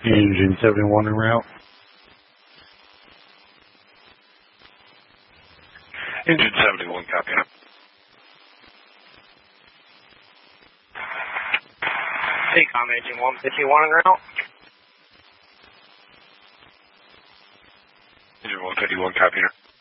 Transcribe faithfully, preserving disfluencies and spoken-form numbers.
Engine seventy-one en route. Engine seventy-one, copy. T-com engine one fifty-one en route. Engine one fifty-one, copy.